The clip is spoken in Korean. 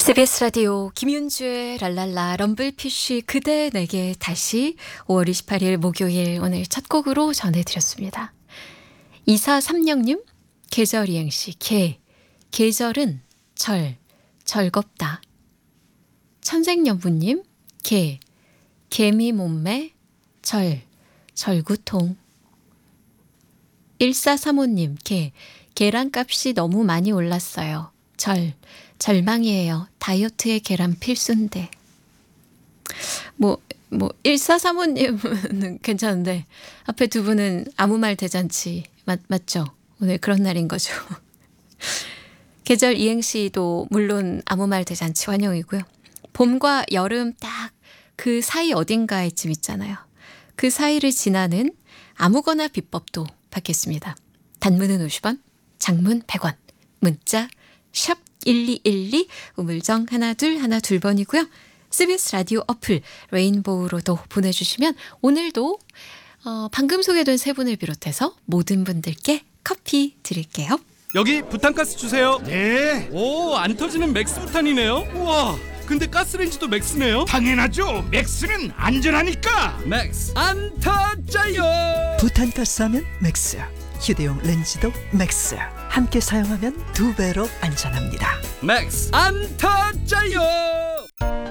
CBS 라디오 김윤주의 랄랄라 럼블피쉬 그대 내게 다시 5월 28일 목요일 오늘 첫 곡으로 전해드렸습니다. 2436님 계절 이행시 계절은 절겁다. 천생연분님 개미 몸매 절구통. 1435님 계란값이 너무 많이 올랐어요. 절망이에요. 다이어트에 계란 필수인데. 1435님은 괜찮은데 앞에 두 분은 아무 말 대잔치 맞죠? 오늘 그런 날인 거죠. 계절 이행시도 물론 아무 말 대잔치 환영이고요. 봄과 여름 딱 그 사이 어딘가에쯤 있잖아요. 그 사이를 지나는 아무거나 비법도 받겠습니다. 단문은 50원, 장문 100원, 문자 샵 1212 우물정 1212번이고요. CBS 라디오 어플 레인보우로도 보내주시면 오늘도 방금 소개된 세 분을 비롯해서 모든 분들께 커피 드릴게요. 여기 부탄가스 주세요. 네. 오, 안 터지는 맥스 부탄이네요. 우와, 근데 가스레인지도 맥스네요. 당연하죠. 맥스는 안전하니까. 맥스 안 터져요. 부탄가스 하면 맥스, 휴대용 렌즈도 맥스. 함께 사용하면 2배로 안전합니다. 맥스 안 터져요.